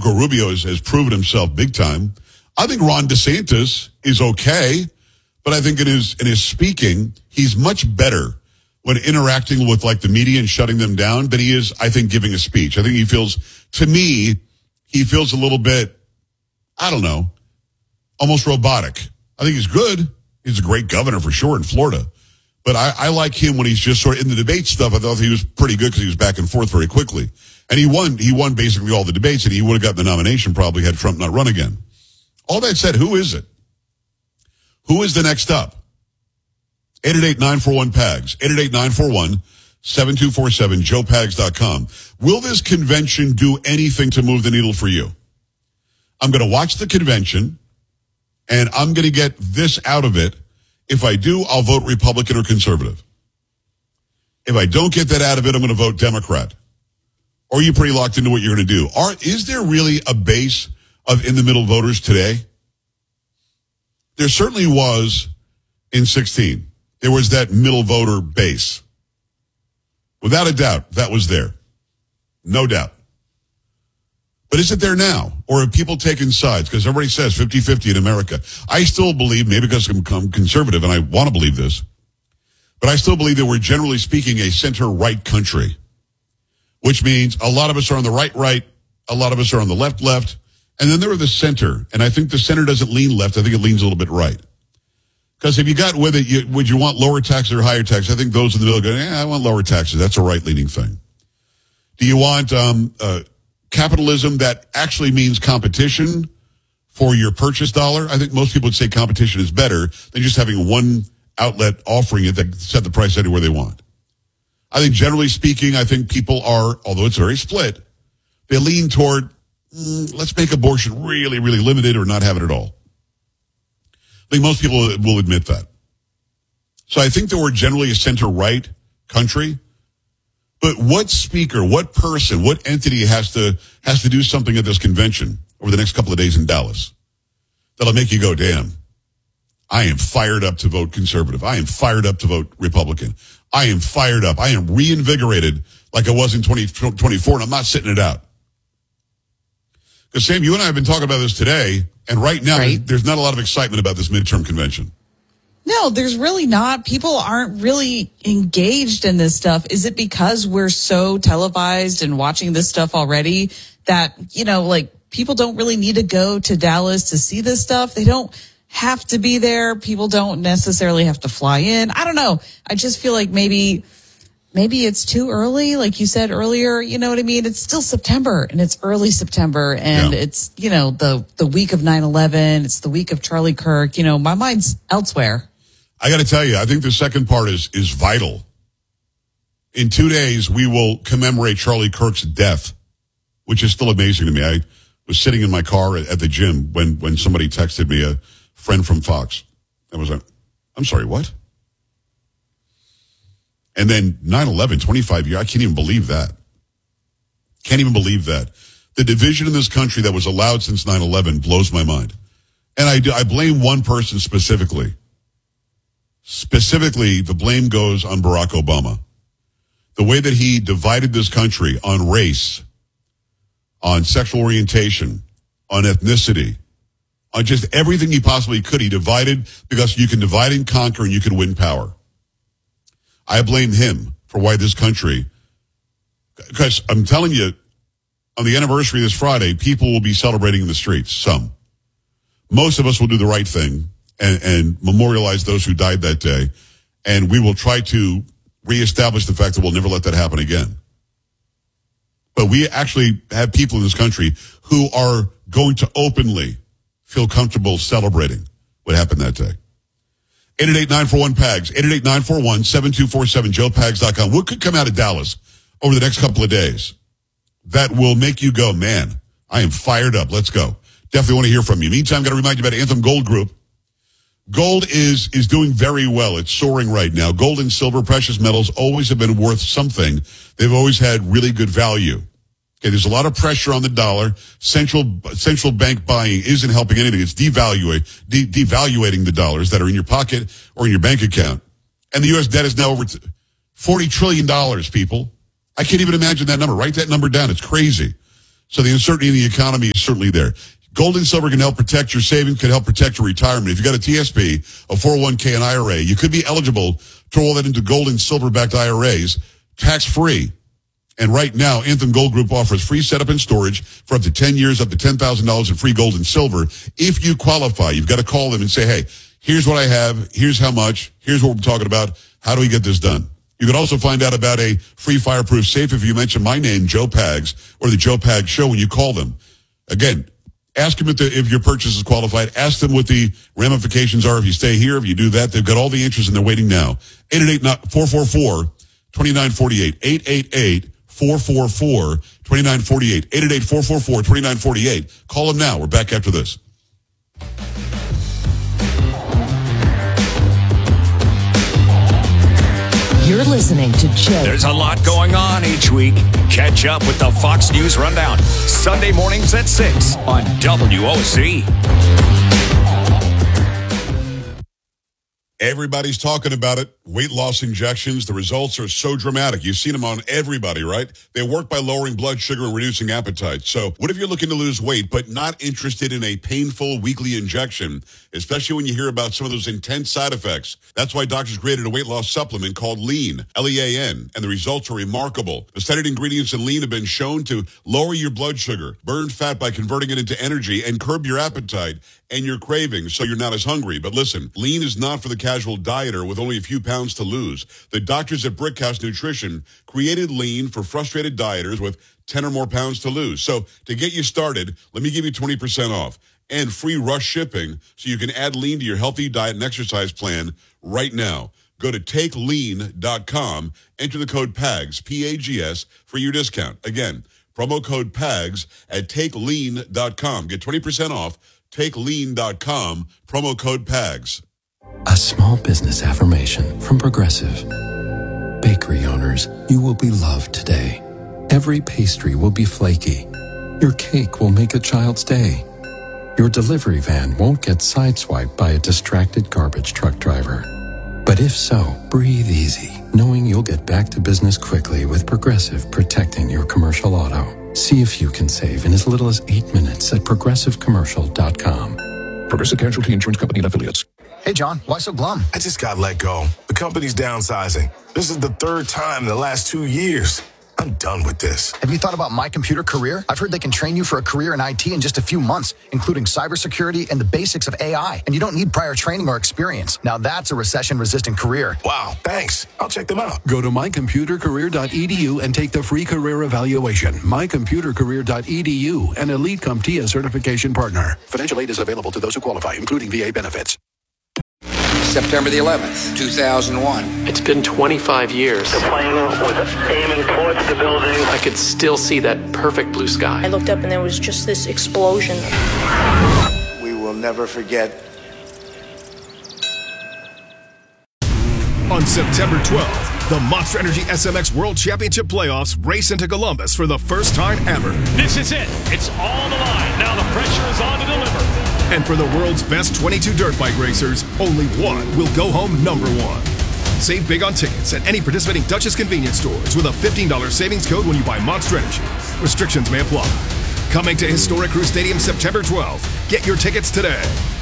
Marco Rubio has proven himself big time. I think Ron DeSantis is okay, but I think in his speaking, he's much better when interacting with like the media and shutting them down than he is, I think, giving a speech. I think he feels a little bit, I don't know, almost robotic. I think he's good. He's a great governor for sure in Florida. But I like him when he's just sort of in the debate stuff. I thought he was pretty good because he was back and forth very quickly. And he won basically all the debates, and he would have gotten the nomination probably had Trump not run again. All that said, who is it? Who is the next up? 888-941-PAGS. 888-941-7247, joepags.com. Will this convention do anything to move the needle for you? I'm going to watch the convention, and I'm going to get this out of it. If I do, I'll vote Republican or conservative. If I don't get that out of it, I'm going to vote Democrat. Or are you pretty locked into what you're going to do? Is there really a base of in-the-middle voters today? There certainly was in 16. There was that middle voter base. Without a doubt, that was there. No doubt. But is it there now? Or have people taken sides? Because everybody says 50-50 in America. I still believe, maybe because I'm conservative, and I want to believe this, but I still believe that we're generally speaking a center-right country, which means a lot of us are on the right, a lot of us are on the left, and then there are the center. And I think the center doesn't lean left. I think it leans a little bit right. Because if you got with it, would you want lower taxes or higher taxes? I think those in the middle go, I want lower taxes. That's a right-leaning thing. Do you want capitalism that actually means competition for your purchase dollar? I think most people would say competition is better than just having one outlet offering it that set the price anywhere they want. I think generally speaking, I think people are, although it's very split, they lean toward, let's make abortion really, really limited or not have it at all. I think most people will admit that. So I think that we're generally a center-right country. But what speaker, what person, what entity has to do something at this convention over the next couple of days in Dallas that'll make you go, damn, I am fired up to vote conservative. I am fired up to vote Republican. I am fired up. I am reinvigorated like I was in 2024, and I'm not sitting it out. Because, Sam, you and I have been talking about this today, and right now there's not a lot of excitement about this midterm convention. No, there's really not. People aren't really engaged in this stuff. Is it because we're so televised and watching this stuff already that, people don't really need to go to Dallas to see this stuff? They don't have to be there. People don't necessarily have to fly in. I don't know. I just feel like maybe it's too early. Like you said earlier, you know what I mean? It's still September, and it's early September, and it's, the week of 9/11. It's the week of Charlie Kirk. My mind's elsewhere. I got to tell you, I think the second part is vital. In 2 days, we will commemorate Charlie Kirk's death, which is still amazing to me. I was sitting in my car at the gym when somebody texted me, a friend from Fox. I was like, I'm sorry, what? And then 9/11, 25 years, I can't even believe that. Can't even believe that. The division in this country that was allowed since 9/11 blows my mind. And I blame one person specifically. Specifically, the blame goes on Barack Obama. The way that he divided this country on race, on sexual orientation, on ethnicity, on just everything he possibly could. He divided because you can divide and conquer and you can win power. I blame him for why this country, because I'm telling you, on the anniversary this Friday, people will be celebrating in the streets. Some. Most of us will do the right thing and memorialize those who died that day. And we will try to reestablish the fact that we'll never let that happen again. But we actually have people in this country who are going to openly feel comfortable celebrating what happened that day. 888-941-PAGS, 888-941-7247, joepags.com. What could come out of Dallas over the next couple of days that will make you go, man, I am fired up. Let's go. Definitely want to hear from you. Meantime, got to remind you about Anthem Gold Group. Gold is doing very well. It's soaring right now. Gold and silver, precious metals, always have been worth something. They've always had really good value. Okay, there's a lot of pressure on the dollar. Central bank buying isn't helping anything. It's devaluating the dollars that are in your pocket or in your bank account. And the U.S. debt is now over $40 trillion, people. I can't even imagine that number. Write that number down. It's crazy. So the uncertainty in the economy is certainly there. Gold and silver can help protect your savings, can help protect your retirement. If you've got a TSP, a 401k, and IRA, you could be eligible to roll that into gold and silver-backed IRAs, tax-free. And right now, Anthem Gold Group offers free setup and storage for up to 10 years, up to $10,000 in free gold and silver. If you qualify, you've got to call them and say, hey, here's what I have, here's how much, here's what we're talking about, how do we get this done? You can also find out about a free fireproof safe if you mention my name, Joe Pags, or the Joe Pags Show when you call them. Again, ask them if your purchase is qualified. Ask them what the ramifications are if you stay here, if you do that. They've got all the answers and they're waiting now. 888-444-2948. 888-444-2948. 888-444-2948. Call them now. We're back after this. You're listening to Joe. There's a lot going on each week. Catch up with the Fox News Rundown. Sunday mornings at 6 on WOC. Everybody's talking about it. Weight loss injections. The results are so dramatic. You've seen them on everybody, right? They work by lowering blood sugar and reducing appetite. So what if you're looking to lose weight but not interested in a painful weekly injection, especially when you hear about some of those intense side effects? That's why doctors created a weight loss supplement called Lean, L-E-A-N, and the results are remarkable. The studied ingredients in Lean have been shown to lower your blood sugar, burn fat by converting it into energy, and curb your appetite and your cravings so you're not as hungry. But listen, Lean is not for the casual dieter with only a few pounds to lose. The doctors at Brickhouse Nutrition created Lean for frustrated dieters with 10 or more pounds to lose. So to get you started, let me give you 20% off and free rush shipping so you can add Lean to your healthy diet and exercise plan right now. Go to takelean.com, enter the code PAGS, P-A-G-S, for your discount. Again, promo code PAGS at takelean.com. Get 20% off. TakeLean.com, promo code PAGS. A small business affirmation from Progressive. Bakery owners, you will be loved today. Every pastry will be flaky. Your cake will make a child's day. Your delivery van won't get sideswiped by a distracted garbage truck driver. But if so, breathe easy, knowing you'll get back to business quickly with Progressive protecting your commercial auto. See if you can save in as little as 8 minutes at progressivecommercial.com. Progressive Casualty Insurance Company and Affiliates. Hey, John, why so glum? I just got let go. The company's downsizing. This is the third time in the last 2 years. I'm done with this. Have you thought about My Computer Career? I've heard they can train you for a career in IT in just a few months, including cybersecurity and the basics of AI. And you don't need prior training or experience. Now that's a recession-resistant career. Wow, thanks. I'll check them out. Go to mycomputercareer.edu and take the free career evaluation. Mycomputercareer.edu, an Elite CompTIA certification partner. Financial aid is available to those who qualify, including VA benefits. September the 11th, 2001. It's been 25 years. The plane was aiming towards the building. I could still see that perfect blue sky. I looked up and there was just this explosion. We will never forget. On September 12th, the Monster Energy SMX World Championship playoffs race into Columbus for the first time ever. This is it. It's all on the line. Now the pressure is on to deliver. And for the world's best 22 dirt bike racers, only one will go home number one. Save big on tickets at any participating Duchess convenience stores with a $15 savings code when you buy Monster Energy. Restrictions may apply. Coming to Historic Crew Stadium September 12th. Get your tickets today.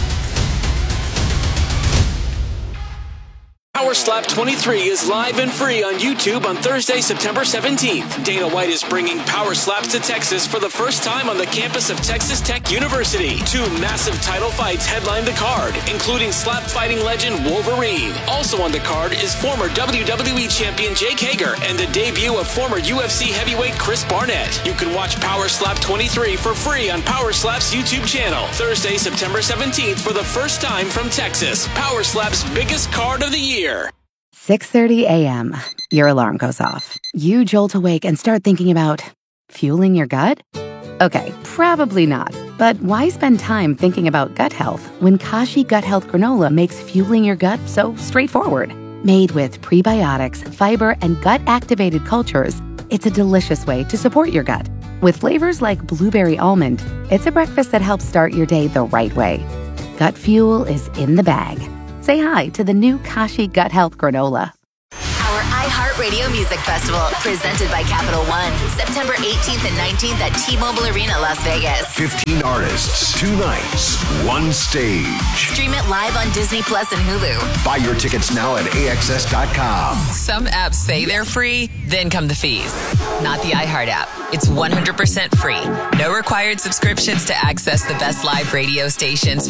Power Slap 23 is live and free on YouTube on Thursday, September 17th. Dana White is bringing Power Slaps to Texas for the first time on the campus of Texas Tech University. 2 massive title fights headline the card, including slap fighting legend Wolverine. Also on the card is former WWE champion Jake Hager and the debut of former UFC heavyweight Chris Barnett. You can watch Power Slap 23 for free on Power Slap's YouTube channel. Thursday, September 17th for the first time from Texas. Power Slap's biggest card of the year. 6:30 a.m. Your alarm goes off. You jolt awake and start thinking about fueling your gut? Okay, probably not. But why spend time thinking about gut health when Kashi Gut Health Granola makes fueling your gut so straightforward? Made with prebiotics, fiber, and gut-activated cultures, it's a delicious way to support your gut. With flavors like blueberry almond, it's a breakfast that helps start your day the right way. Gut fuel is in the bag. Say hi to the new Kashi Gut Health Granola. Our iHeartRadio Music Festival, presented by Capital One, September 18th and 19th at T-Mobile Arena, Las Vegas. 15 artists, 2 nights, 1 stage. Stream it live on Disney Plus and Hulu. Buy your tickets now at AXS.com. Some apps say they're free, then come the fees. Not the iHeart app. It's 100% free. No required subscriptions to access the best live radio stations